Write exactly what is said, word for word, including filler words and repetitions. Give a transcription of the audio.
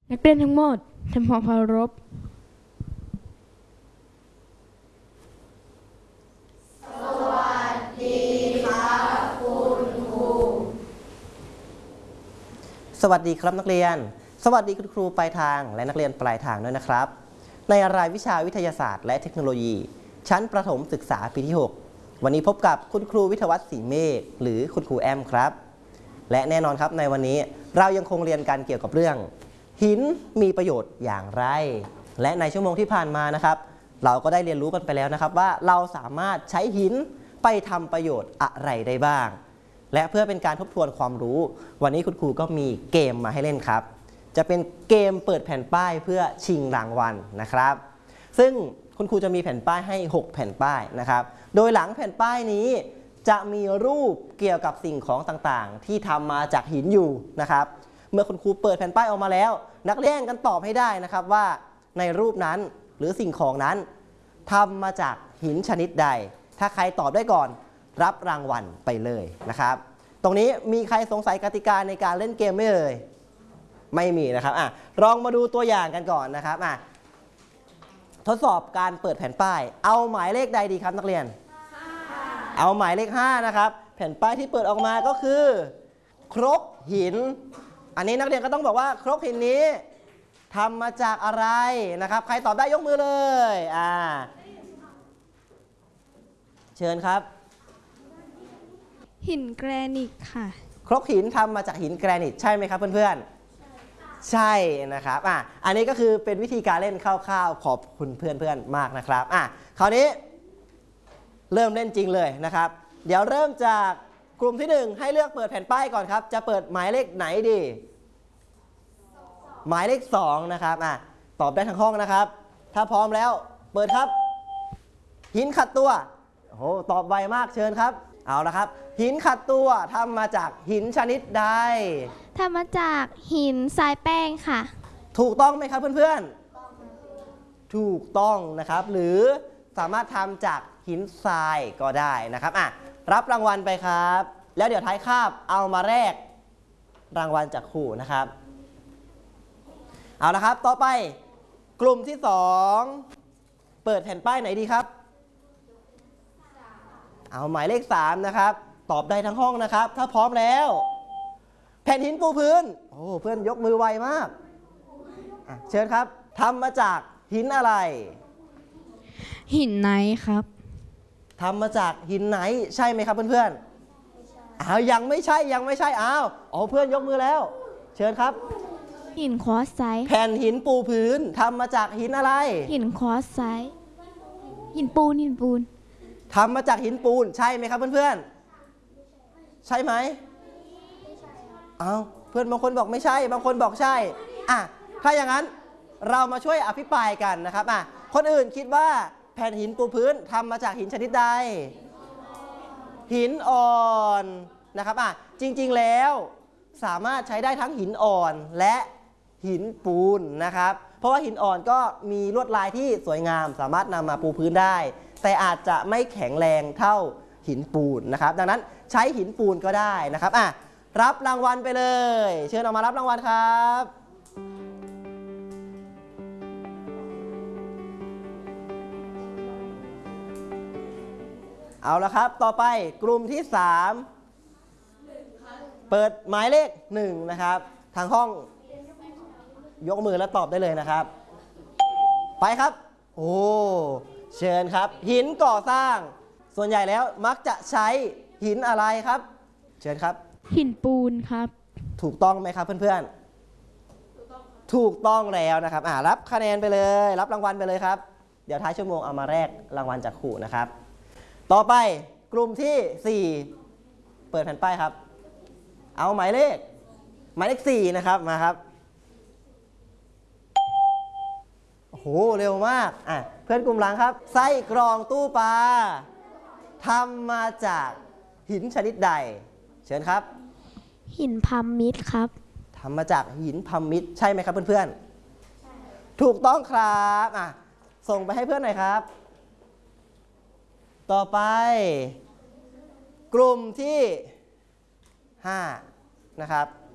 นักเรียนทั้งหมดทำความเคารพสวัสดีครับคุณครูสวัสดีครับนักเรียนสวัสดีคุณครูปลายทางและนักเรียนปลายทางด้วยนะครับในรายวิชาวิทยาศาสตร์และเทคโนโลยีชั้นประถมศึกษาปีที่หกวันนี้พบกับคุณครูวิทยวัฒน์ศรีเมฆหรือคุณครูแอมครับและแน่นอนครับในวันนี้เรายังคงเรียนกันเกี่ยวกับเรื่องหินมีประโยชน์อย่างไรและในชั่วโมงที่ผ่านมานะครับเราก็ได้เรียนรู้กันไปแล้วนะครับว่าเราสามารถใช้หินไปทำประโยชน์อะไรได้บ้างและเพื่อเป็นการทบทวนความรู้วันนี้คุณครูก็มีเกมมาให้เล่นครับจะเป็นเกมเปิดแผ่นป้ายเพื่อชิงรางวัลนะครับซึ่งคุณครูจะมีแผ่นป้ายให้หกแผ่นป้ายนะครับโดยหลังแผ่นป้ายนี้จะมีรูปเกี่ยวกับสิ่งของต่างๆที่ทำมาจากหินอยู่นะครับเมื่อคุณครูเปิดแผ่นป้ายออกมาแล้วนักเรียนกันตอบให้ได้นะครับว่าในรูปนั้นหรือสิ่งของนั้นทำมาจากหินชนิดใดถ้าใครตอบได้ก่อนรับรางวัลไปเลยนะครับตรงนี้มีใครสงสัยกติกาในการเล่นเกมไหมเอ่ยไม่มีนะครับอ่ะลองมาดูตัวอย่างกันก่อนนะครับอ่ะทดสอบการเปิดแผ่นป้ายเอาหมายเลขใดดีครับนักเรียนเอาหมายเลขห้านะครับแผ่นป้ายที่เปิดออกมาก็คือครกหินอันนี้นักเรียนก็ต้องบอกว่าครกหินนี้ทำมาจากอะไรนะครับใครตอบได้ยกมือเลยอ่าเชิญครับหินแกรนิตค่ะครกหินทำมาจากหินแกรนิตใช่ไหมครับเพื่อนๆใช่นะครับอ่ะอันนี้ก็คือเป็นวิธีการเล่นคร่าวๆขอบคุณเพื่อนๆมากนะครับอ่ะคราวนี้เริ่มเล่นจริงเลยนะครับเดี๋ยวเริ่มจากกลุ่มที่หนึ่งให้เลือกเปิดแผ่นป้ายก่อนครับจะเปิดหมายเลขไหนดีหมายเลขสองนะครับอ่ะตอบได้ทั้งห้องนะครับถ้าพร้อมแล้วเปิดครับหินขัดตัวโอ้โหตอบไวมากเชิญครับเอาละครับหินขัดตัวทำมาจากหินชนิดใดทำมาจากหินทรายแป้งค่ะถูกต้องไหมครับเพื่อนๆถูกต้องนะครับหรือสามารถทำจากหินทรายก็ได้นะครับอ่ะรับรางวัลไปครับแล้วเดี๋ยวท้ายคาบเอามาแลกรางวัลจากครูนะครับเอาละครับต่อไปกลุ่มที่สองเปิดแผ่นป้ายไหนดีครับเอาหมายเลขสามนะครับตอบได้ทั้งห้องนะครับถ้าพร้อมแล้วแผ่นหินปูพื้นโอ้เพื่อนยกมือไวมากเชิญครับทำมาจากหินอะไรหินไนท์ครับทำมาจากหินไหนใช่ไหมครับเพื่อนๆอ้าวยังไม่ใช่ยังไม่ใช่อ้าวอ๋อเพื่อนยกมือแล้วเชิญครับหินควอตไซต์แผ่นหินปูพื้นทำมาจากหินอะไรหินควอตไซต์หินปูนหินปูนทำมาจากหินปูนใช่ไหมครับเพื่อนๆใช่ไหมอ้าวเพื่อนบางคนบอกไม่ใช่บางคนบอกใช่อ่ะถ้าอย่างนั้นเรามาช่วยอภิปรายกันนะครับอ่ะคนอื่นคิดว่าแผ่นหินปูพื้นทำมาจากหินชนิดใดหินอ่อนนะครับอ่ะจริงๆแล้วสามารถใช้ได้ทั้งหินอ่อนและหินปูนนะครับเพราะว่าหินอ่อนก็มีลวดลายที่สวยงามสามารถนำมาปูพื้นได้แต่อาจจะไม่แข็งแรงเท่าหินปูนนะครับดังนั้นใช้หินปูนก็ได้นะครับอ่ะรับรางวัลไปเลยเชิญออกมารับรางวัลครับเอาละครับต่อไปกลุ่มที่สามเปิดหมายเลขหนึ่งนะครับทางห้องยกมือแล้วตอบได้เลยนะครับไปครับโอ้เชิญครับหินก่อสร้างส่วนใหญ่แล้วมักจะใช้หินอะไรครับเชิญครับหินปูนครับถูกต้องไหมครับเพื่อนๆถูกต้องแล้วนะครับอ่ารับคะแนนไปเลยรับรางวัลไปเลยครับเดี๋ยวท้ายชั่วโมงเอามาแลกรางวัลจากครูนะครับต่อไปกลุ่มที่สี่เปิดแผ่นป้ายครับเอาหมายเลขหมายเลขสี่นะครับมาครับโอ้โหเร็วมากอ่ะเพื่อนกลุ่มหลังครับไส้กรองตู้ปลาทำมาจากหินชนิดใดเชิญครับหินพัมมิดครับทำมาจากหินพัมมิดใช่ไหมครับเพื่อนๆถูกต้องครับอ่ะส่งไปให้เพื่อนหน่อยครับต่อไปกลุ่มที่ห้านะครับ